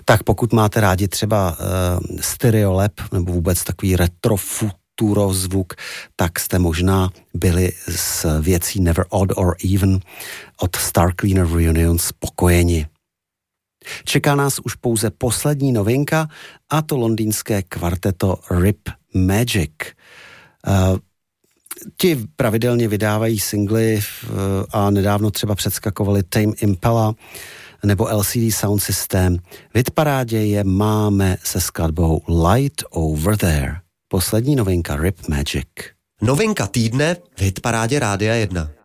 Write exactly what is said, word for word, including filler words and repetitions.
Tak pokud máte rádi třeba uh, Stereolab nebo vůbec takový retro futurozvuk, tak jste možná byli s věcí Never Odd or Even od Star Cleaner Reunion spokojeni. Čeká nás už pouze poslední novinka, a to londýnské kvarteto Rip Magic. Uh, ti pravidelně vydávají singly uh, a nedávno třeba předskakovali Tame Impala nebo L C D Sound System. V hitparádě je máme se skladbou Light Over There. Poslední novinka Rip Magic. Novinka týdne v hitparádě Rádia jedna.